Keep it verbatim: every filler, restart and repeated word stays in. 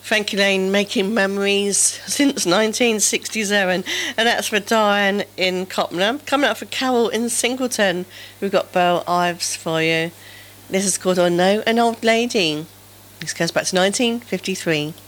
Frankie Lane, Making Memories since nineteen sixty-seven. And that's for Diane in Copnam. Coming up for Carol in Singleton. We've got Beryl Ives for you. This is called I Know an Old Lady. This goes back to nineteen fifty-three.